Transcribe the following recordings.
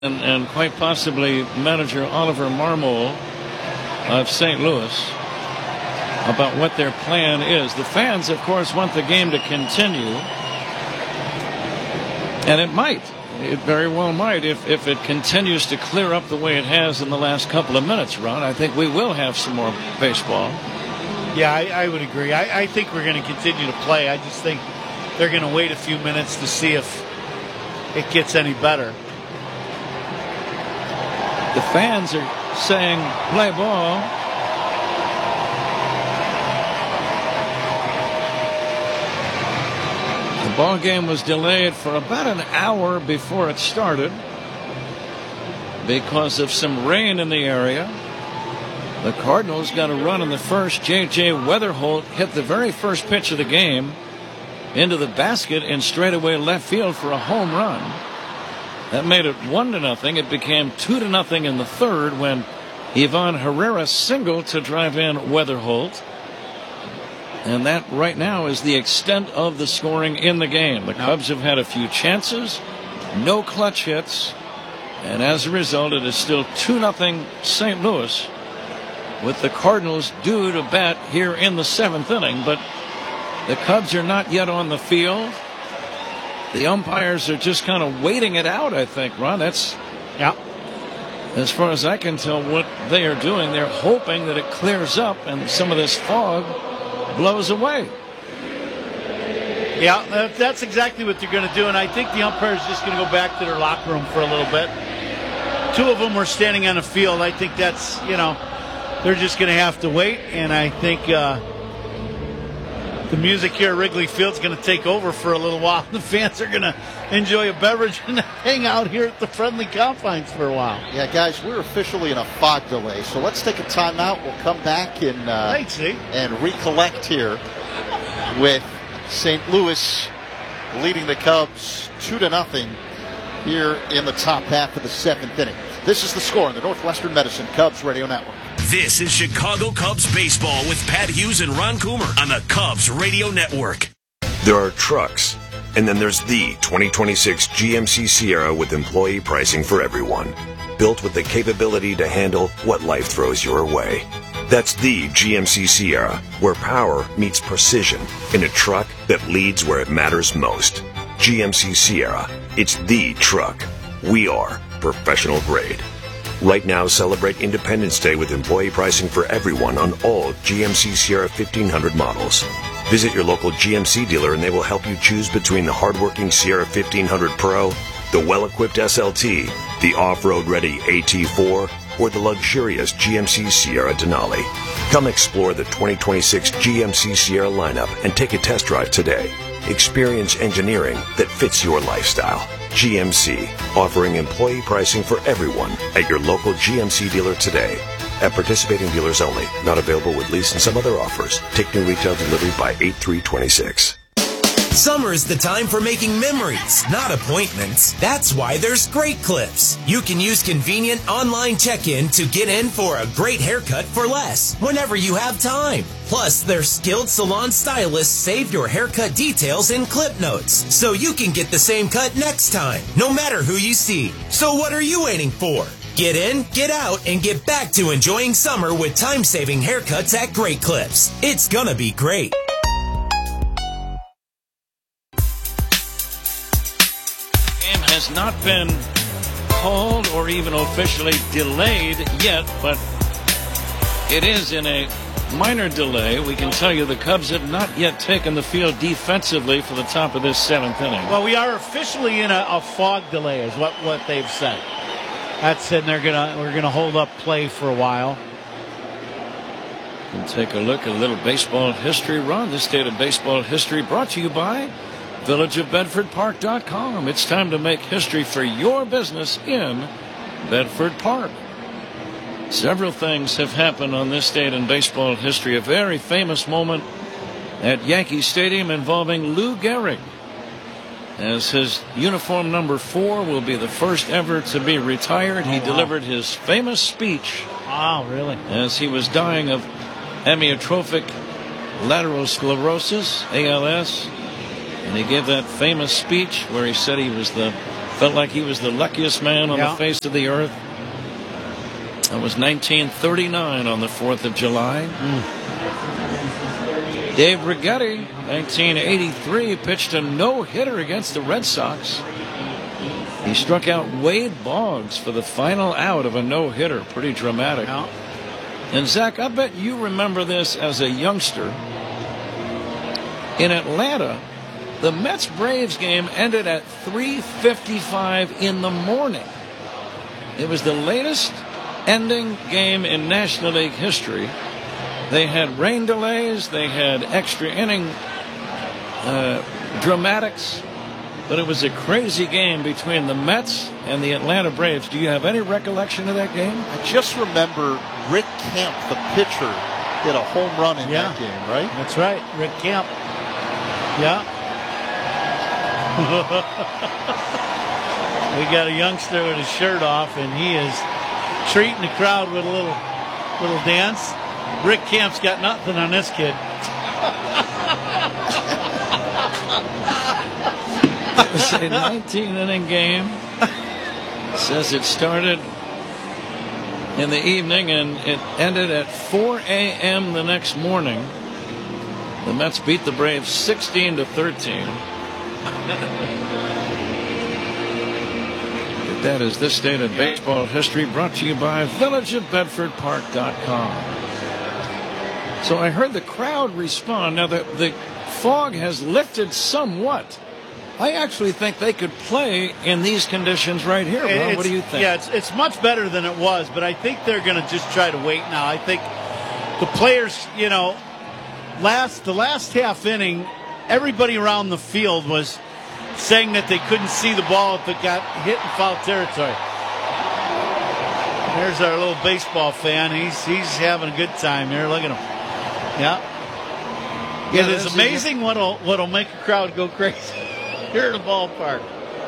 and quite possibly manager Oliver Marmol of St. Louis about what their plan is. The fans, of course, want the game to continue, and it might. It very well might if it continues to clear up the way it has in the last couple of minutes, Ron. I think we will have some more baseball. Yeah, I would agree. I think we're going to continue to play. I just think they're going to wait a few minutes to see if it gets any better. The fans are saying, play ball. The ball game was delayed for about an hour before it started because of some rain in the area. The Cardinals got a run in the first. J.J. Weatherholt hit the very first pitch of the game into the basket in straightaway left field for a home run. That made it 1-0. It became 2-0 in the third when Ivan Herrera singled to drive in Weatherholt. And that right now is the extent of the scoring in the game. The Cubs have had a few chances, no clutch hits, and as a result it is still 2-0 St. Louis, with the Cardinals due to bat here in the seventh inning. But the Cubs are not yet on the field. The umpires are just kind of waiting it out, I think, Ron. That's, yeah, as far as I can tell, what they are doing. They're hoping that it clears up and some of this fog blows away. Yeah, that's exactly what they're going to do, and I think the umpires are just going to go back to their locker room for a little bit. Two of them were standing on the field. I think that's, they're just going to have to wait, and I think the music here at Wrigley Field is going to take over for a little while. The fans are going to enjoy a beverage and hang out here at the friendly confines for a while. Yeah, guys, we're officially in a fog delay, so let's take a timeout. We'll come back and recollect here with St. Louis leading the Cubs 2-0 here in the top half of the seventh inning. This is the score on the Northwestern Medicine Cubs Radio Network. This is Chicago Cubs baseball with Pat Hughes and Ron Coomer on the Cubs Radio Network. There are trucks, and then there's the 2026 GMC Sierra with employee pricing for everyone. Built with the capability to handle what life throws your way. That's the GMC Sierra, where power meets precision in a truck that leads where it matters most. GMC Sierra, it's the truck. We are professional grade. Right now, celebrate Independence Day with employee pricing for everyone on all GMC Sierra 1500 models. Visit your local GMC dealer and they will help you choose between the hardworking Sierra 1500 Pro, the well-equipped SLT, the off-road ready AT4, or the luxurious GMC Sierra Denali. Come explore the 2026 GMC Sierra lineup and take a test drive today. Experience engineering that fits your lifestyle. GMC, offering employee pricing for everyone at your local GMC dealer today. At participating dealers only. Not available with lease and some other offers. Take new retail delivery by 8/3/26. Summer is the time for making memories, not appointments. That's why there's Great Clips. You can use convenient online check-in to get in for a great haircut for less whenever you have time. Plus, their skilled salon stylists save your haircut details in clip notes, so you can get the same cut next time, no matter who you see. So what are you waiting for? Get in, get out, and get back to enjoying summer with time-saving haircuts at Great Clips. It's gonna be great. Has not been called or even officially delayed yet, but it is in a minor delay. We can tell you the Cubs have not yet taken the field defensively for the top of this seventh inning. Well, we are officially in a fog delay is what they've said. That's it. We're gonna hold up play for a while. We'll take a look at a little baseball history, Ron. This day of baseball history brought to you by villageofbedfordpark.com. It's time to make history for your business in Bedford Park. Several things have happened on this date in baseball history. A very famous moment at Yankee Stadium involving Lou Gehrig, as his uniform number 4 will be the first ever to be retired. He delivered his famous speech. Wow, really? As he was dying of amyotrophic lateral sclerosis, ALS. And he gave that famous speech where he said he was the Felt like he was the luckiest man on the face of the earth. That was 1939 on the 4th of July. Dave Righetti, 1983, pitched a no-hitter against the Red Sox. He struck out Wade Boggs for the final out of a no-hitter. Pretty dramatic. Yeah. And, Zach, I bet you remember this as a youngster. In Atlanta, the Mets-Braves game ended at 3:55 in the morning. It was the latest ending game in National League history. They had rain delays. They had extra inning dramatics. But it was a crazy game between the Mets and the Atlanta Braves. Do you have any recollection of that game? I just remember Rick Camp, the pitcher, hit a home run in that game, right? That's right, Rick Camp. Yeah. We got a youngster with his shirt off, and he is treating the crowd with a little dance. Rick Camp's got nothing on this kid. It was a 19-inning game. It says it started in the evening and it ended at 4 a.m. the next morning. The Mets beat the Braves 16-13. That is This Day in Baseball History, brought to you by VillageofBedfordPark.com. So I heard the crowd respond. Now the fog has lifted somewhat. I actually think they could play in these conditions right here, Ron. What do you think? Yeah, it's much better than it was, but I think they're going to just try to wait now. I think the players, the last half inning, everybody around the field was saying that they couldn't see the ball if it got hit in foul territory. There's our little baseball fan. He's having a good time here. Look at him. Yeah. It is amazing what'll make a crowd go crazy here in the ballpark.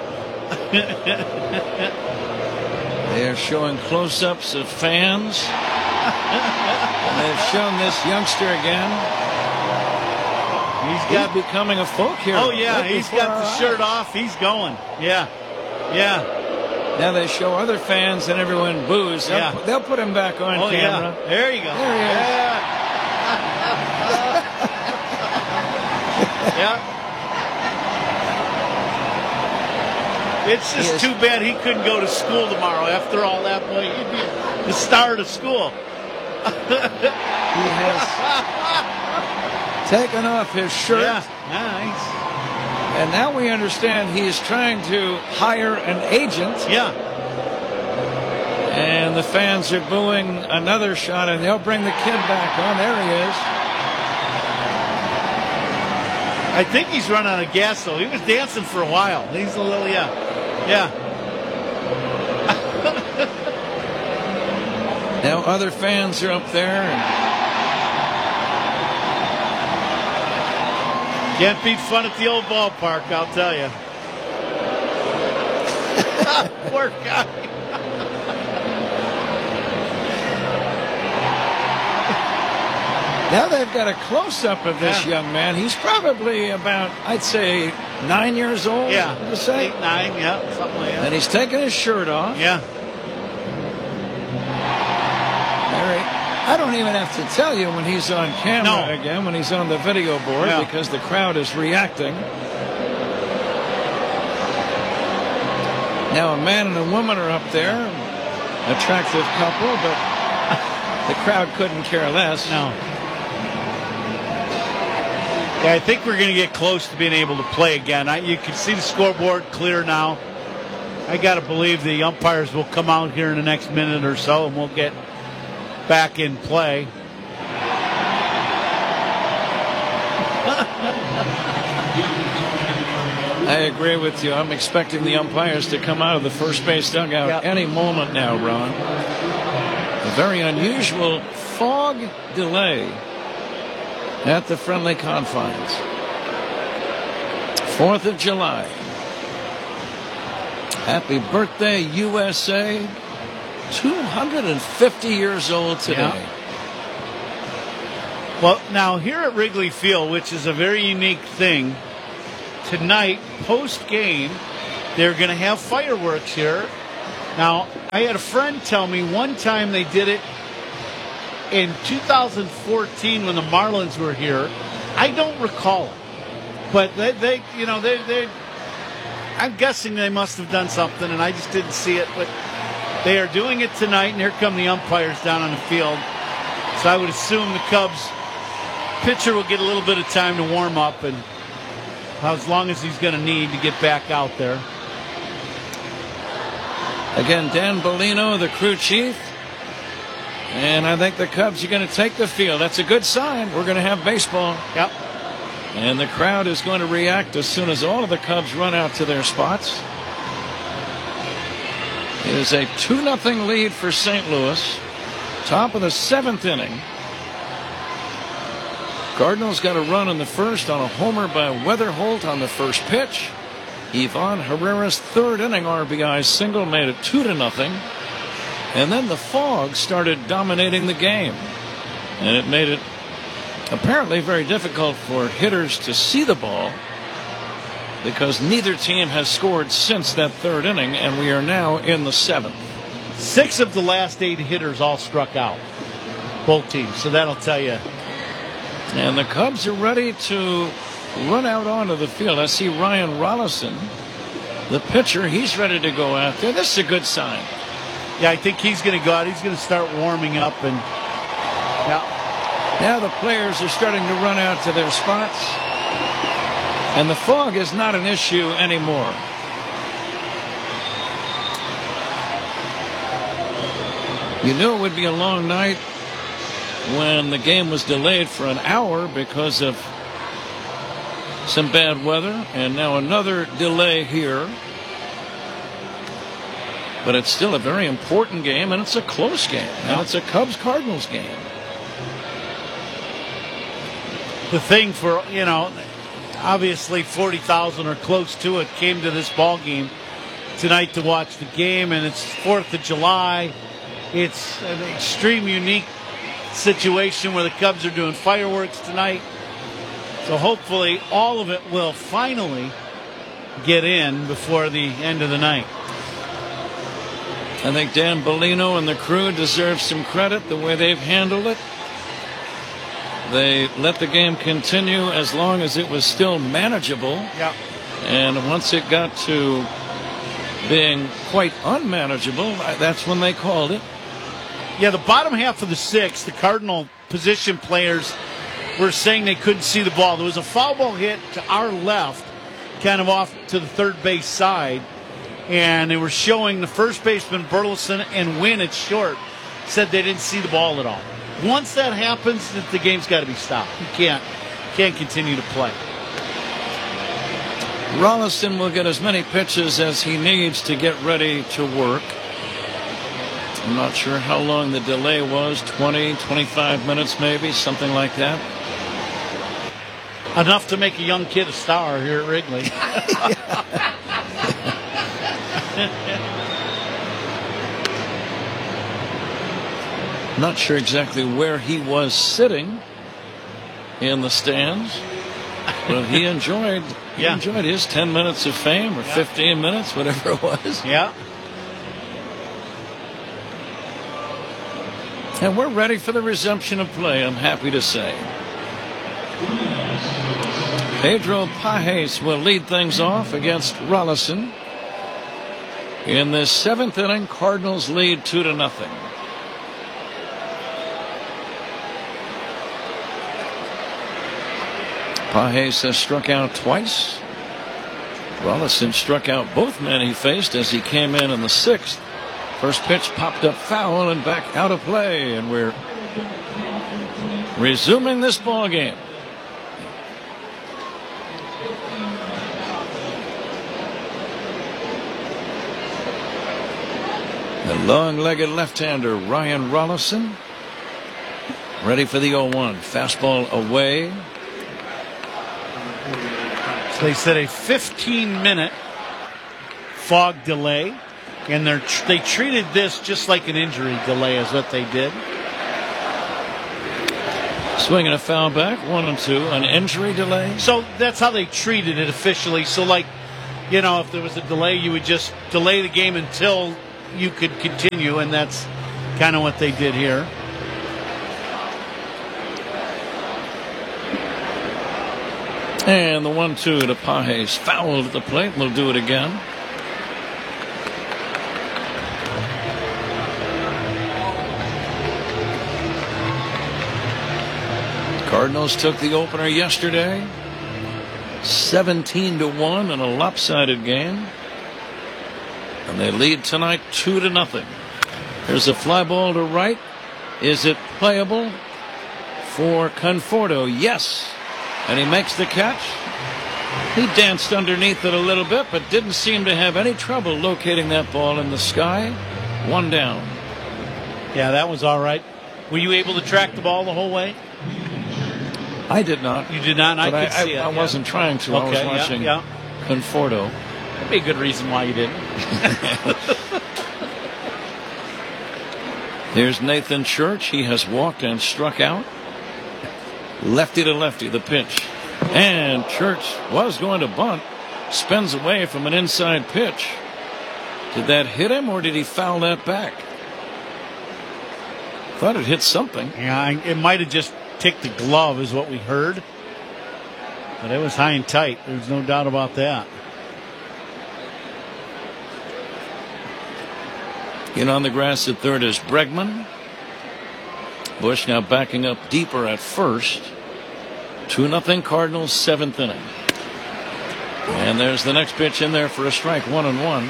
They are showing close-ups of fans. They've shown this youngster again. He's becoming a folk hero. Oh, yeah, he's got the shirt off. He's going. Yeah. Now they show other fans and everyone boos. They'll put him back on camera. Yeah. There you go. There he is. Yeah. It's just too bad he couldn't go to school tomorrow. After all that, boy, he'd be the star of school. He has taken off his shirt. Yeah, nice. And now we understand he is trying to hire an agent. Yeah. And the fans are booing another shot, and they'll bring the kid back on. There he is. I think he's run out of gas, though. He was dancing for a while. He's a little, yeah. Now other fans are up there. Can't beat fun at the old ballpark, I'll tell you. Poor guy. Now they've got a close-up of this young man. He's probably about, I'd say, 9 years old. Yeah, 8, 9, something like that. And he's taking his shirt off. Yeah. I don't even have to tell you when he's on camera again, when he's on the video board, because the crowd is reacting. Now a man and a woman are up there, attractive couple, but the crowd couldn't care less. No. Yeah, I think we're going to get close to being able to play again. You can see the scoreboard clear now. I got to believe the umpires will come out here in the next minute or so, and we'll get back in play. I agree with you. I'm expecting the umpires to come out of the first base dugout any moment now, Ron. A very unusual fog delay at the friendly confines. 4th of July. Happy birthday, USA. 250 years old today. Yeah. Well, now here at Wrigley Field, which is a very unique thing, tonight, post-game, they're going to have fireworks here. Now, I had a friend tell me one time they did it in 2014 when the Marlins were here. I don't recall it, but I'm guessing they must have done something, and I just didn't see it. But they are doing it tonight, and here come the umpires down on the field. So I would assume the Cubs pitcher will get a little bit of time to warm up, and as long as he's going to need to get back out there. Again, Dan Bellino, the crew chief. And I think the Cubs are going to take the field. That's a good sign. We're going to have baseball. Yep. And the crowd is going to react as soon as all of the Cubs run out to their spots. It is a 2-0 lead for St. Louis. Top of the 7th inning. Cardinals got a run in the first on a homer by Weatherholt on the first pitch. Ivan Herrera's 3rd inning RBI single made it 2-0. And then the fog started dominating the game. And it made it apparently very difficult for hitters to see the ball, because neither team has scored since that 3rd inning, and we are now in the 7th. 6 of the last 8 hitters all struck out, both teams, so that'll tell you. And the Cubs are ready to run out onto the field. I see Ryan Rollison, the pitcher. He's ready to go out there. This is a good sign. Yeah, I think he's going to go out. He's going to start warming up. And now the players are starting to run out to their spots. And the fog is not an issue anymore. You knew it would be a long night when the game was delayed for an hour because of some bad weather, and now another delay here. But it's still a very important game, and it's a close game. And it's a Cubs-Cardinals game. The thing for, obviously 40,000 or close to it came to this ball game tonight to watch the game, and it's 4th of July. It's an extreme, unique situation where the Cubs are doing fireworks tonight. So hopefully all of it will finally get in before the end of the night. I think Dan Bellino and the crew deserve some credit the way they've handled it. They let the game continue as long as it was still manageable. Yeah. And once it got to being quite unmanageable, that's when they called it. Yeah, the bottom half of the 6th, the Cardinal position players were saying they couldn't see the ball. There was a foul ball hit to our left, kind of off to the third base side. And they were showing the first baseman, Burleson, and Wynn at short, said they didn't see the ball at all. Once that happens, the game's got to be stopped. You can't continue to play. Rollison will get as many pitches as he needs to get ready to work. I'm not sure how long the delay was, 20, 25 minutes maybe, something like that. Enough to make a young kid a star here at Wrigley. Not sure exactly where he was sitting in the stands, but he enjoyed his 10 minutes of fame, or 15 minutes, whatever it was. Yeah. And we're ready for the resumption of play, I'm happy to say. Pedro Pages will lead things off against Rollison. In the 7th inning, Cardinals lead 2-0. Pages has struck out twice. Rollison struck out both men he faced as he came in the 6th. First pitch popped up foul and back out of play, and we're resuming this ball game. The long-legged left-hander Ryan Rollison ready for the 0-1. Fastball away. So they said a 15-minute fog delay, and they treated this just like an injury delay is what they did. Swinging a foul back, 1-2, an injury delay. So that's how they treated it officially. So like if there was a delay, you would just delay the game until you could continue, and that's kind of what they did here. And the 1-2 to Pages, fouled at the plate. We'll do it again. Cardinals took the opener yesterday, 17-1 in a lopsided game, and they lead tonight 2-0. There's a fly ball to right. Is it playable for Conforto? Yes, and he makes the catch. He danced underneath it a little bit, but didn't seem to have any trouble locating that ball in the sky. 1 down. Yeah, that was all right. Were you able to track the ball the whole way? I did not. You did not? I could see it. I wasn't trying to. Okay, I was watching Conforto. That'd be a good reason why you didn't. Here's Nathan Church. He has walked and struck out. Lefty to lefty, the pitch. And Church was going to bunt. Spins away from an inside pitch. Did that hit him, or did he foul that back? Thought it hit something. Yeah, it might have just ticked the glove is what we heard. But it was high and tight. There's no doubt about that. In on the grass at third is Bregman. Bush now backing up deeper at first. 2-0 Cardinals, 7th inning. And there's the next pitch in there for a strike, 1-1.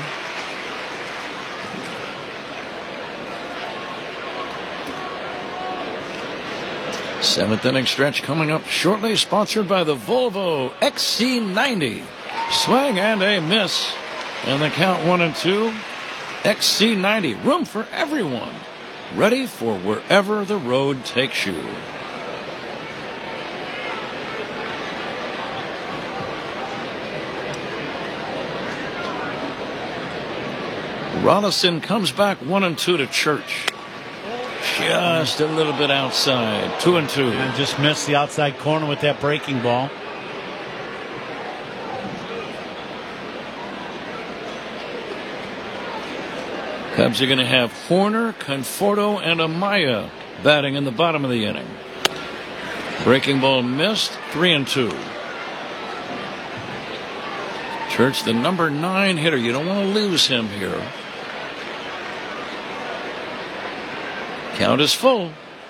Seventh inning stretch coming up shortly, sponsored by the Volvo XC90. Swing and a miss. And the count 1-2. XC90, room for everyone. Ready for wherever the road takes you. Rollison comes back 1-2 to Church. Just a little bit outside. 2-2. And just missed the outside corner with that breaking ball. Cubs are going to have Horner, Conforto, and Amaya batting in the bottom of the inning. Breaking ball missed. 3-2. Church, the number 9 hitter. You don't want to lose him here. Count is full.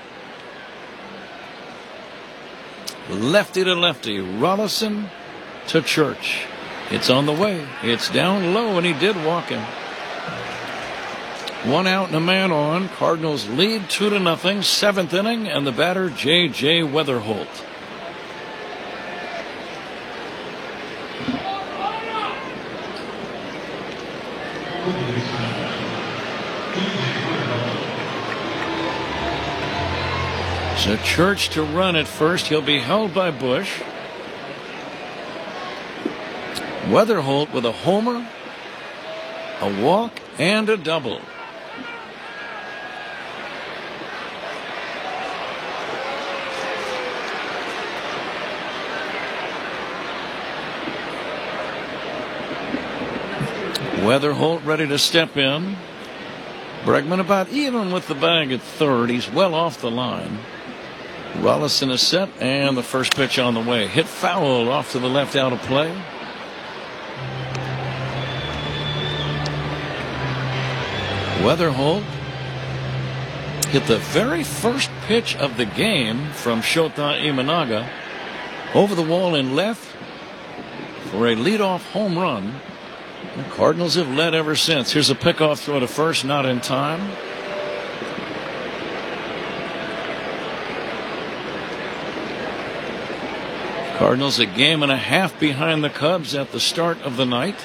Lefty to lefty. Rollison to Church. It's on the way. It's down low, and he did walk him. 1 out and a man on. Cardinals lead 2-0. 7th inning, and the batter J.J. Weatherholt. So Church to run at first. He'll be held by Bush. Weatherholt with a homer, a walk, and a double. Weatherholt ready to step in. Bregman about even with the bag at third. He's well off the line. Rollison is set, and the first pitch on the way. Hit foul off to the left, out of play. Weatherholt hit the very first pitch of the game from Shota Imanaga over the wall in left for a leadoff home run. The Cardinals have led ever since. Here's a pickoff throw to first, not in time. Cardinals a game and a half behind the Cubs at the start of the night.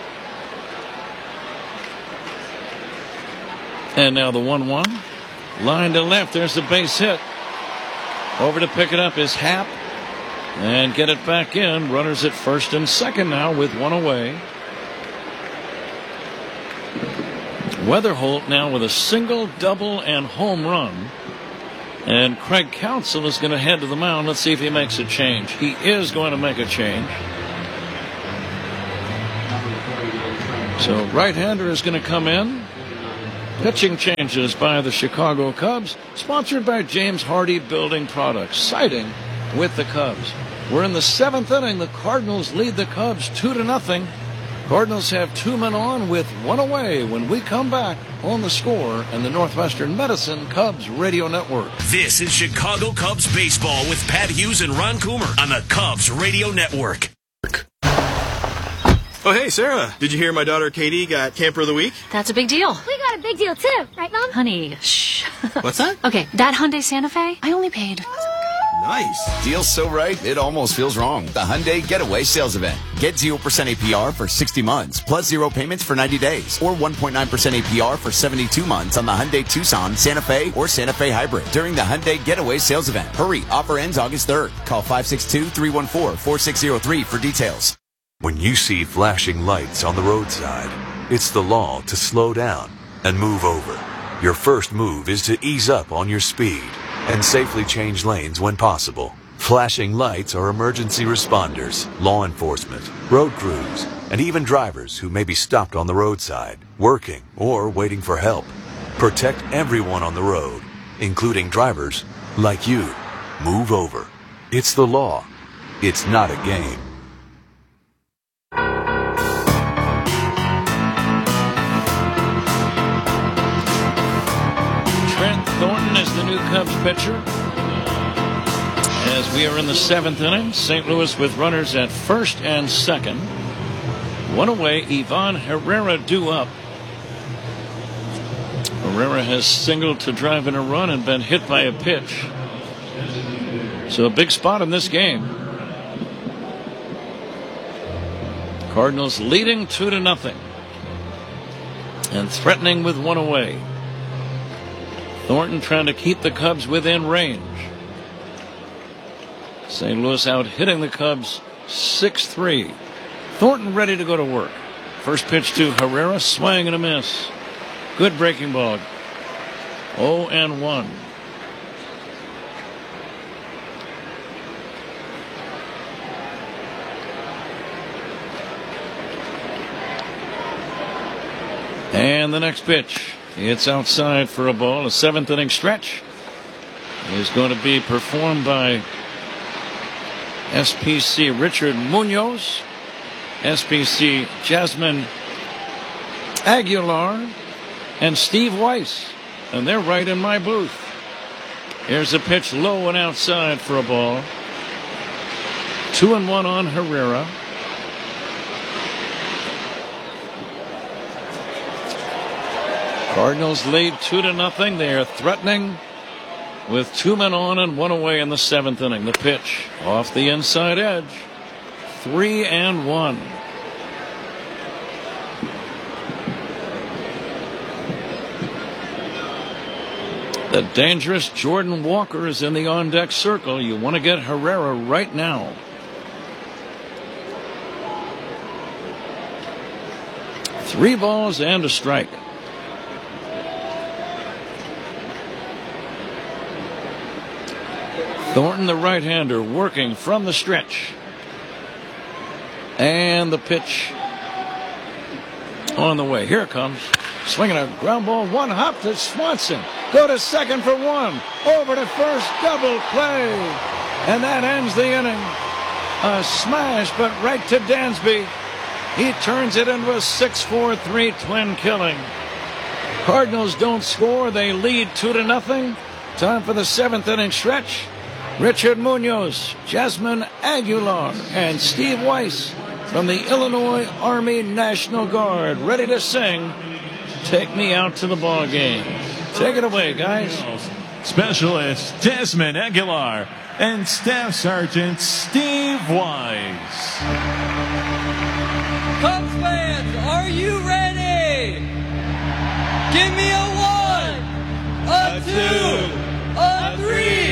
And now the 1-1. Line to left. There's the base hit. Over to pick it up is Happ. And get it back in. Runners at first and second now with one away. Weatherholt now with a single, double, and home run. And Craig Counsell is going to head to the mound. Let's see if he makes a change. He is going to make a change. So right-hander is going to come in. Pitching changes by the Chicago Cubs, sponsored by James Hardy Building Products, siding with the Cubs. We're in the 7th inning. The Cardinals lead the Cubs 2-0. Cardinals have 2 men on with 1 away when we come back on The Score and the Northwestern Medicine Cubs Radio Network. This is Chicago Cubs baseball with Pat Hughes and Ron Coomer on the Cubs Radio Network. Oh, hey, Sarah. Did you hear my daughter Katie got Camper of the Week? That's a big deal. We got a big deal, too. Right, Mom? Honey, shh. What's that? Okay, that Hyundai Santa Fe, I only paid... Nice. Deal's so right, it almost feels wrong. The Hyundai Getaway Sales Event. Get 0% APR for 60 months, plus 0 payments for 90 days, or 1.9% APR for 72 months on the Hyundai Tucson, Santa Fe, or Santa Fe Hybrid during the Hyundai Getaway Sales Event. Hurry, offer ends August 3rd. Call 562-314-4603 for details. When you see flashing lights on the roadside, it's the law to slow down and move over. Your first move is to ease up on your speed and safely change lanes when possible. Flashing lights are emergency responders, law enforcement, road crews, and even drivers who may be stopped on the roadside, working or waiting for help. Protect everyone on the road, including drivers like you. Move over. It's the law. It's not a game. Trent Thornton is the new Cubs pitcher. As we are in the 7th inning, St. Louis with runners at first and second. 1 away, Ivan Herrera due up. Herrera has singled to drive in a run and been hit by a pitch. So a big spot in this game. Cardinals leading 2-0 and threatening with 1 away. Thornton trying to keep the Cubs within range. St. Louis out hitting the Cubs 6-3. Thornton ready to go to work. First pitch to Herrera, swing and a miss. Good breaking ball. 0-1. And the next pitch, it's outside for a ball. A 7th inning stretch is going to be performed by SPC Richard Munoz, SPC Jasmine Aguilar, and Steve Weiss. And they're right in my booth. Here's a pitch low and outside for a ball. 2-1 on Herrera. Cardinals lead 2-0. They are threatening with 2 men on and 1 away in the 7th inning. The pitch off the inside edge. 3-1. The dangerous Jordan Walker is in the on-deck circle. You want to get Herrera right now. Three balls and a strike. Thornton, the right-hander, working from the stretch. And the pitch on the way. Here it comes. Swinging a ground ball, 1 hop to Swanson. Go to second for 1. Over to first, double play. And that ends the inning. A smash, but right to Dansby. He turns it into a 6-4 3-twin killing. Cardinals don't score. They lead 2-0. Time for the 7th inning stretch. Richard Munoz, Jasmine Aguilar, and Steve Weiss from the Illinois Army National Guard, ready to sing "Take Me Out to the Ball Game." Take it away, guys. Specialist Jasmine Aguilar and Staff Sergeant Steve Weiss. Cubs fans, are you ready? Give me a 1, a 2, a 3.